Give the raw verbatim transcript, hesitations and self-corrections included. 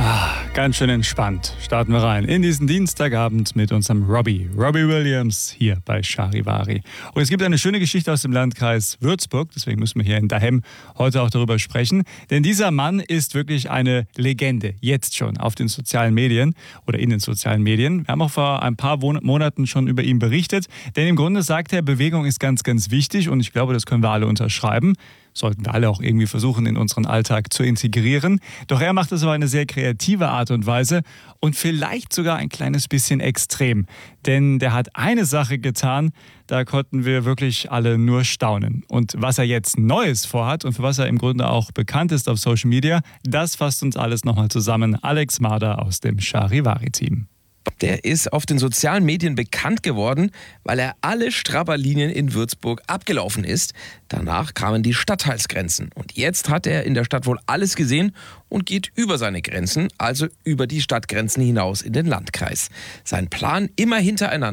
Ganz schön entspannt. Starten wir rein in diesen Dienstagabend mit unserem Robbie. Robbie Williams hier bei Charivari. Und es gibt eine schöne Geschichte aus dem Landkreis Würzburg. Deswegen müssen wir hier in Daheim heute auch darüber sprechen. Denn dieser Mann ist wirklich eine Legende. Jetzt schon auf den sozialen Medien oder in den sozialen Medien. Wir haben auch vor ein paar Monaten schon über ihn berichtet. Denn im Grunde sagt er, Bewegung ist ganz, ganz wichtig. Und ich glaube, das können wir alle unterschreiben. Sollten wir alle auch irgendwie versuchen, in unseren Alltag zu integrieren. Doch er macht es auf eine sehr kreative Art und Weise und vielleicht sogar ein kleines bisschen extrem. Denn der hat eine Sache getan, da konnten wir wirklich alle nur staunen. Und was er jetzt Neues vorhat und für was er im Grunde auch bekannt ist auf Social Media, das fasst uns alles nochmal zusammen. Alex Marder aus dem Charivari-Team. Der ist auf den sozialen Medien bekannt geworden, weil er alle Strabberlinien in Würzburg abgelaufen ist. Danach kamen die Stadtteilsgrenzen. Und jetzt hat er in der Stadt wohl alles gesehen und geht über seine Grenzen, also über die Stadtgrenzen hinaus in den Landkreis. Sein Plan immer hintereinander.